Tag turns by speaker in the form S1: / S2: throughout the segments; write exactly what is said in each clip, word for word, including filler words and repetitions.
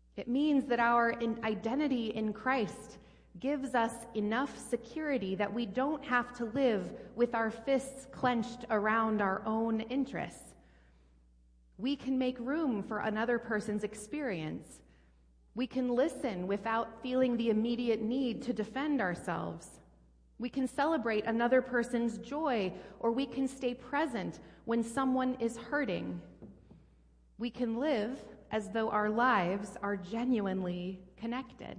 S1: It means that our identity in Christ gives us enough security that we don't have to live with our fists clenched around our own interests. We can make room for another person's experience. We can listen without feeling the immediate need to defend ourselves. We can celebrate another person's joy, or we can stay present when someone is hurting. We can live as though our lives are genuinely connected.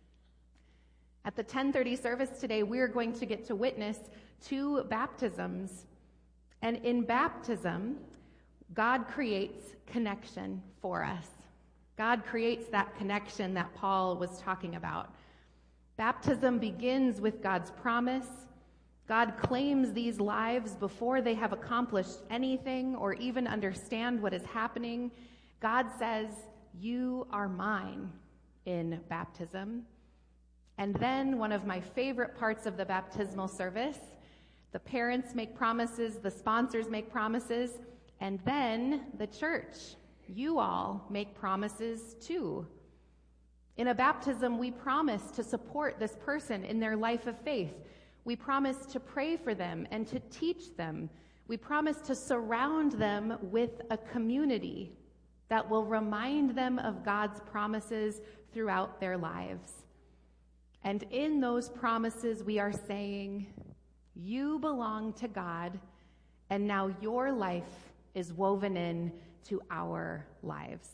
S1: At the ten thirty service today, we're going to get to witness two baptisms. And in baptism, God creates connection for us. God creates that connection that Paul was talking about. Baptism begins with God's promise. God claims these lives before they have accomplished anything or even understand what is happening. God says, "You are mine," in baptism. And then one of my favorite parts of the baptismal service, the parents make promises, the sponsors make promises, and then the church, you all, make promises too. In a baptism, we promise to support this person in their life of faith. We promise to pray for them and to teach them. We promise to surround them with a community that will remind them of God's promises throughout their lives. And in those promises, we are saying, you belong to God, and now your life is woven in to our lives.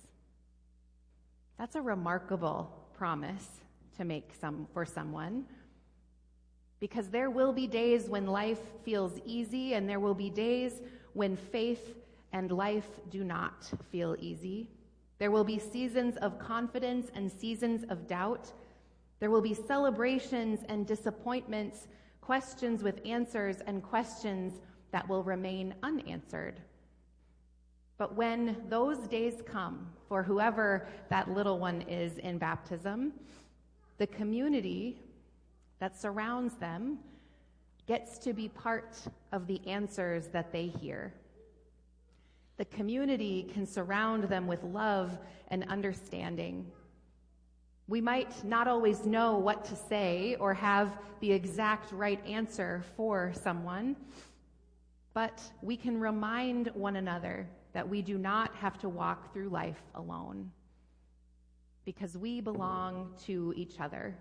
S1: That's a remarkable promise to make some for someone, because there will be days when life feels easy, and there will be days when faith and life do not feel easy. There will be seasons of confidence and seasons of doubt. There will be celebrations and disappointments, questions with answers, and questions that will remain unanswered. But when those days come, for whoever that little one is in baptism, the community that surrounds them gets to be part of the answers that they hear. The community can surround them with love and understanding. We might not always know what to say or have the exact right answer for someone, but we can remind one another that we do not have to walk through life alone, because we belong to each other.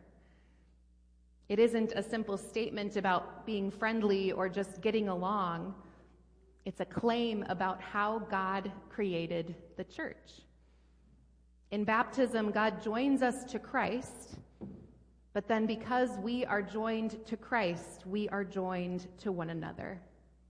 S1: It isn't a simple statement about being friendly or just getting along. It's a claim about how God created the church. In baptism, God joins us to Christ, but then because we are joined to Christ, we are joined to one another.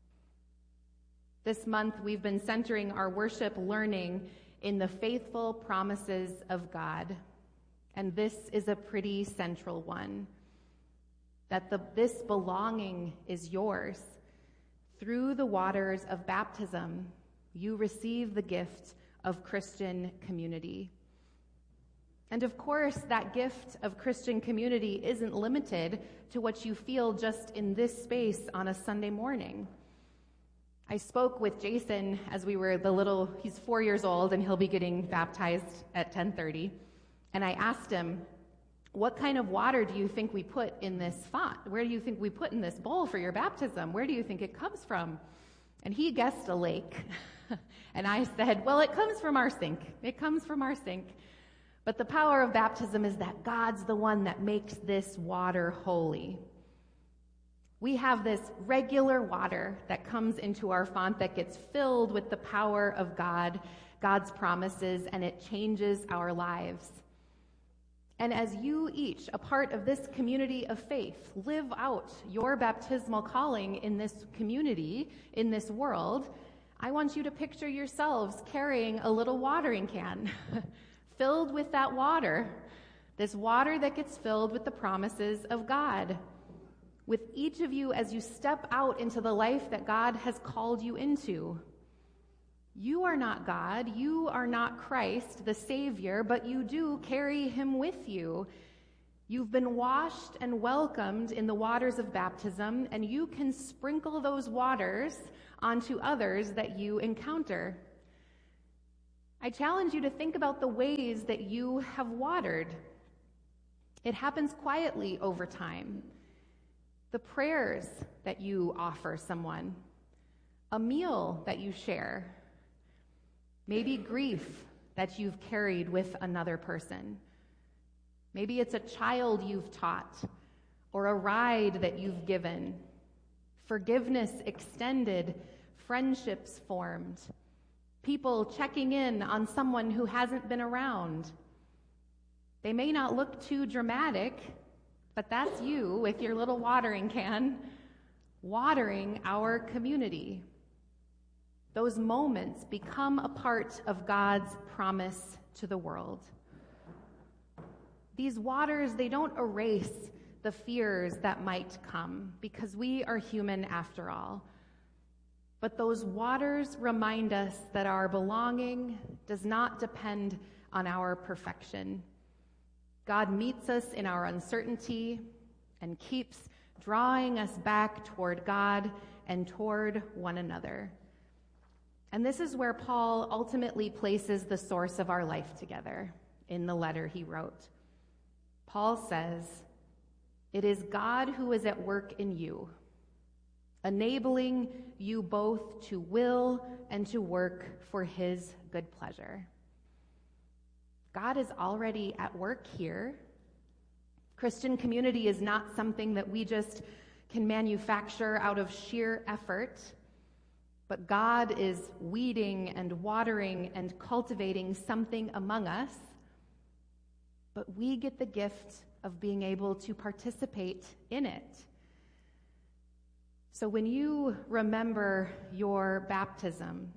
S1: This month, we've been centering our worship learning in the faithful promises of God, and this is a pretty central one, that the, this belonging is yours. Through the waters of baptism, you receive the gift of Christian community. And of course, that gift of Christian community isn't limited to what you feel just in this space on a Sunday morning. I spoke with Jason as we were the little, he's four years old and he'll be getting baptized at ten thirty. And I asked him, what kind of water do you think we put in this font? Where do you think we put in this bowl for your baptism? Where do you think it comes from? And he guessed a lake. And I said, well, it comes from our sink. It comes from our sink. But the power of baptism is that God's the one that makes this water holy. We have this regular water that comes into our font that gets filled with the power of God, God's promises, and it changes our lives. And as you each, a part of this community of faith, live out your baptismal calling in this community, in this world, I want you to picture yourselves carrying a little watering can filled with that water, this water that gets filled with the promises of God. With each of you, as you step out into the life that God has called you into, you are not God, you are not Christ, the Savior, but you do carry him with you. You've been washed and welcomed in the waters of baptism, and you can sprinkle those waters onto others that you encounter. I challenge you to think about the ways that you have watered. It happens quietly over time. The prayers that you offer someone, a meal that you share, maybe grief that you've carried with another person. Maybe it's a child you've taught, or a ride that you've given, forgiveness extended, friendships formed, people checking in on someone who hasn't been around. They may not look too dramatic, but that's you with your little watering can, watering our community. Those moments become a part of God's promise to the world. These waters, they don't erase the fears that might come, because we are human after all. But those waters remind us that our belonging does not depend on our perfection. God meets us in our uncertainty and keeps drawing us back toward God and toward one another. And this is where Paul ultimately places the source of our life together in the letter he wrote. Paul says, "It is God who is at work in you, enabling you both to will and to work for his good pleasure." God is already at work here. Christian community is not something that we just can manufacture out of sheer effort, but God is weeding and watering and cultivating something among us, but we get the gift of being able to participate in it. So when you remember your baptism,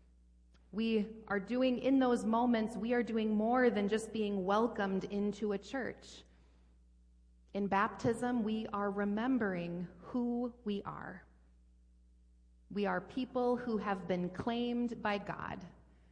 S1: we are doing, in those moments, we are doing more than just being welcomed into a church. In baptism, we are remembering who we are. We are people who have been claimed by God.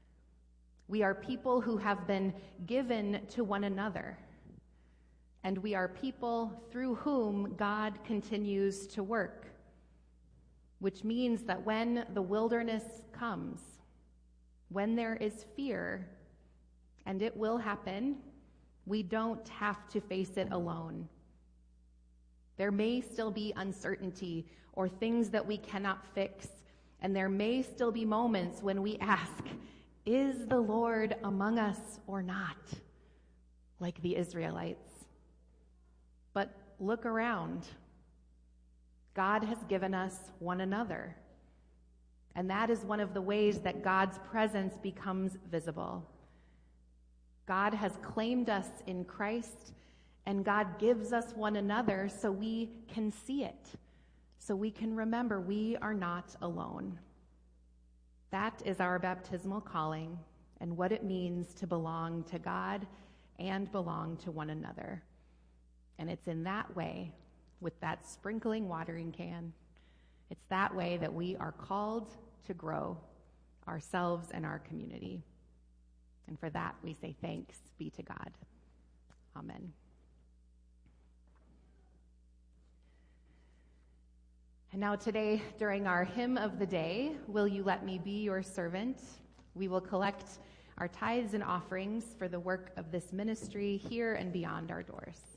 S1: We are people who have been given to one another. And we are people through whom God continues to work, which means that when the wilderness comes, when there is fear, and it will happen, we don't have to face it alone. There may still be uncertainty or things that we cannot fix, and there may still be moments when we ask, is the Lord among us or not? Like the Israelites. But look around. God has given us one another. And that is one of the ways that God's presence becomes visible. God has claimed us in Christ, and God gives us one another so we can see it, so we can remember we are not alone. That is our baptismal calling and what it means to belong to God and belong to one another. And it's in that way, with that sprinkling watering can, it's that way that we are called to grow ourselves and our community. And for that, we say thanks be to God. Amen. And now today, during our hymn of the day, "Will You Let Me Be Your Servant?" we will collect our tithes and offerings for the work of this ministry here and beyond our doors.